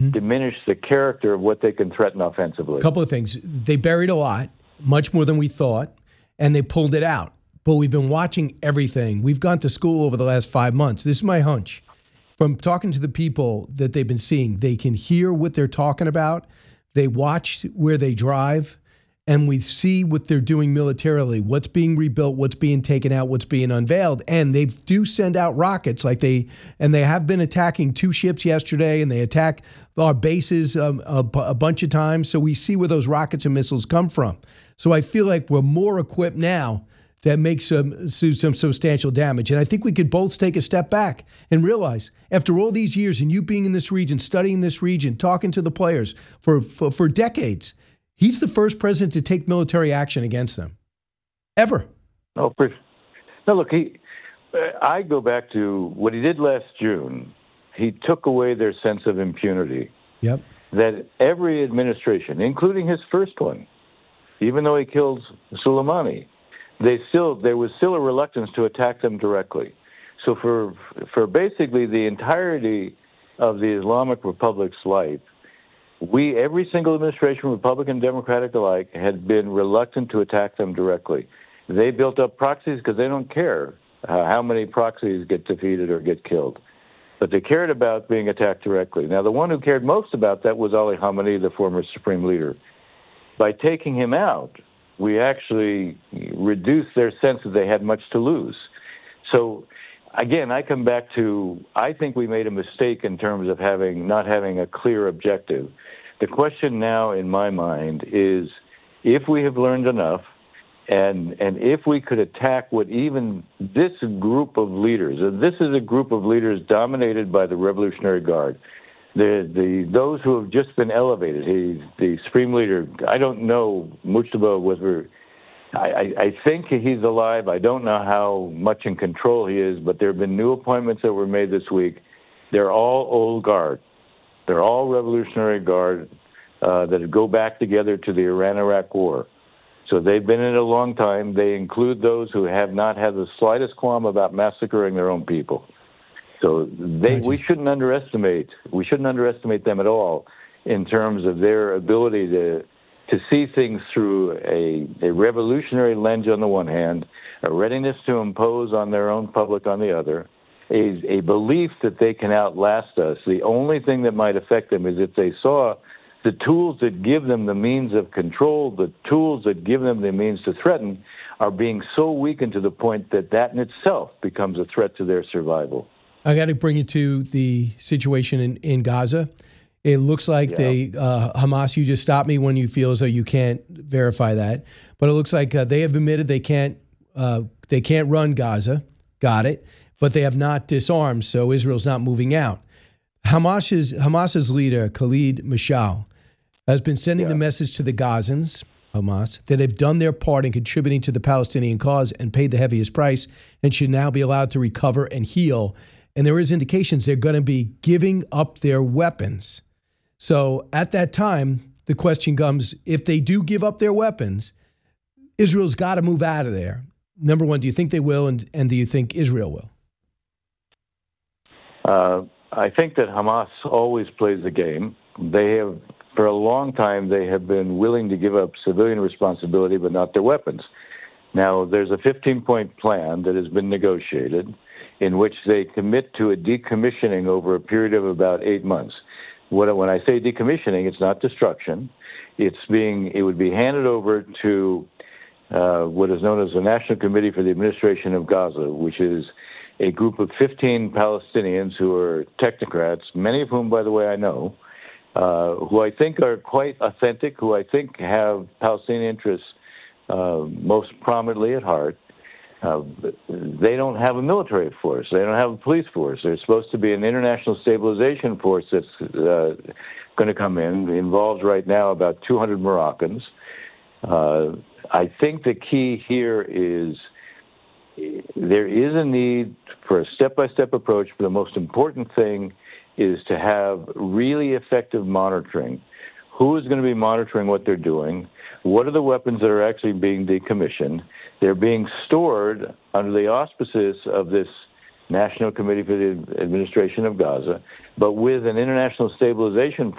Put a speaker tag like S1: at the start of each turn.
S1: diminish the character of what they can threaten offensively.
S2: A couple of things. They buried a lot, much more than we thought, and they pulled it out. But we've been watching everything. We've gone to school over the last 5 months. This is my hunch. From talking to the people that they've been seeing, they can hear what they're talking about. They watch where they drive, and we see what they're doing militarily, what's being rebuilt, what's being taken out, what's being unveiled. And they do send out rockets they have been attacking 2 ships yesterday, and they attack our bases a bunch of times. So we see where those rockets and missiles come from. So I feel like we're more equipped now to make some substantial damage. And I think we could both take a step back and realize, after all these years and you being in this region, studying this region, talking to the players for decades, he's the first president to take military action against them, ever.
S1: No, look, I go back to what he did last June. He took away their sense of impunity.
S2: Yep.
S1: That every administration, including his first one, even though he killed Soleimani, there was still a reluctance to attack them directly. So for basically the entirety of the Islamic Republic's life, every single administration, Republican, Democratic alike, had been reluctant to attack them directly. They built up proxies because they don't care how many proxies get defeated or get killed. But they cared about being attacked directly. Now, the one who cared most about that was Ali Khamenei, the former supreme leader. By taking him out, we actually reduced their sense that they had much to lose. So, again, I come back to, I think we made a mistake in terms of not having a clear objective. The question now, in my mind, is if we have learned enough, and if we could attack what even this group of leaders, this is a group of leaders dominated by the Revolutionary Guard, those who have just been elevated. The supreme leader, I don't know Mujtaba whether, I think he's alive. I don't know how much in control he is, but there have been new appointments that were made this week. They're all old guard. They're all Revolutionary Guard that go back together to the Iran-Iraq War. So they've been in it a long time. They include those who have not had the slightest qualm about massacring their own people. So we shouldn't underestimate them at all in terms of their ability to see things through a revolutionary lens on the one hand, a readiness to impose on their own public on the other, a belief that they can outlast us. The only thing that might affect them is if they saw the tools that give them the means of control, the tools that give them the means to threaten, are being so weakened to the point that in itself becomes a threat to their survival.
S2: I got to bring you to the situation in Gaza. It looks like Hamas, you just stopped me when you feel as though you can't verify that, but it looks like they have admitted they can't run Gaza. Got it. But they have not disarmed, so Israel's not moving out. Hamas's leader, Khalid Mashal, has been sending the message to the Gazans, Hamas, that they've done their part in contributing to the Palestinian cause and paid the heaviest price and should now be allowed to recover and heal. And there is indications they're going to be giving up their weapons. So at that time, the question comes, if they do give up their weapons, Israel's got to move out of there. Number one, do you think they will, and do you think Israel will?
S1: I think that Hamas always plays the game. They have, for a long time, they have been willing to give up civilian responsibility, but not their weapons. Now, there's a 15-point plan that has been negotiated in which they commit to a decommissioning over a period of about 8 months. When I say decommissioning, it's not destruction. It would be handed over to what is known as the National Committee for the Administration of Gaza, which is a group of 15 Palestinians who are technocrats, many of whom, by the way, I know, who I think are quite authentic, who I think have Palestinian interests most prominently at heart. They don't have a military force. They don't have a police force. There's supposed to be an international stabilization force that's going to come in. It involves right now about 200 Moroccans. I think the key here is there is a need for a step-by-step approach, but the most important thing is to have really effective monitoring. Who is going to be monitoring what they're doing? What are the weapons that are actually being decommissioned? They're being stored under the auspices of this National Committee for the Administration of Gaza, but with an international stabilization